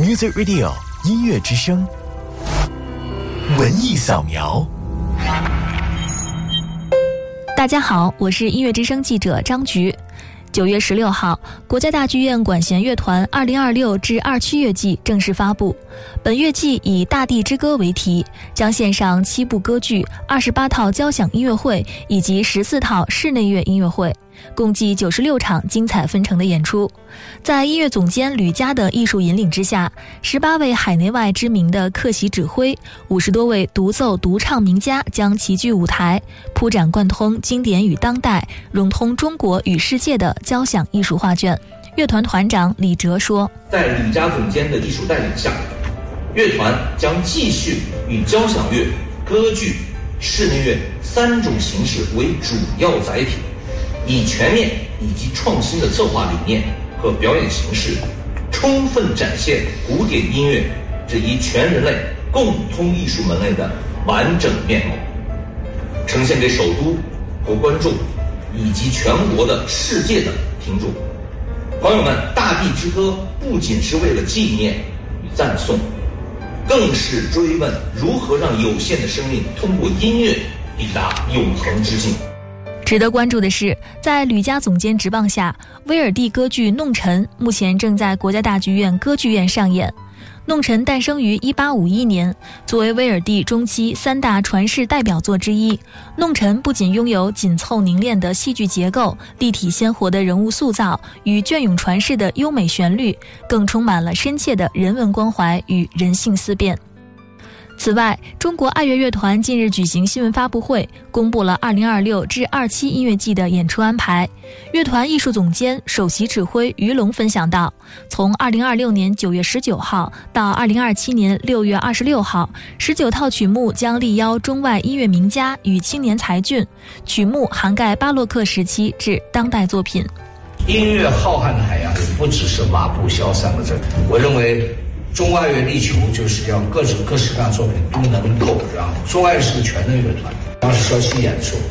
Music Radio 音乐之声，文艺扫描。 大家好，我是音乐之声记者张菊。9月16号，国家大剧院管弦乐团2026至27乐季正式发布。本乐季以《大地之歌》为题，将献上7部歌剧、28套交响音乐会以及14套室内乐音乐会，共计96场精彩纷呈的演出。在音乐总监吕嘉的艺术引领之下，18位海内外知名的客席指挥，50多位独奏独唱名家将齐聚舞台，铺展贯通经典与当代，融通中国与世界的交响艺术画卷。乐团团长李哲说， 在吕嘉总监的艺术带领下，乐团将继续以交响乐、歌剧、室内乐3种形式为主要载体，以全面以及创新的策划理念和表演形式，充分展现古典音乐这一全人类共通艺术门类的完整面貌，呈现给首都和观众以及全国的世界的听众。朋友们，大地之歌不仅是为了纪念与赞颂，更是追问如何让有限的生命通过音乐抵达永恒之境。 值得关注的是，在吕嘉总监执棒下，威尔第歌剧《弄臣》目前正在国家大剧院歌剧院上演。《弄臣》诞生于1851年，作为威尔第中期3大传世代表作之一，《弄臣》不仅拥有紧凑凝练的戏剧结构、立体鲜活的人物塑造与隽永传世的优美旋律，更充满了深切的人文关怀与人性思辨。此外，中国爱乐乐团近日举行新闻发布会，公布了2026至27音乐季的演出安排。乐团艺术总监、首席指挥于龙分享到，从2026年9月19号到2027年6月26号，19套曲目将力邀中外音乐名家与青年才俊，曲目涵盖巴洛克时期至当代作品。 音乐浩瀚的海洋里，不只是马步箫3个字。我认为中外乐力求就是要各式各样的作品都能够让中外是个全能乐团。当时稍息演出，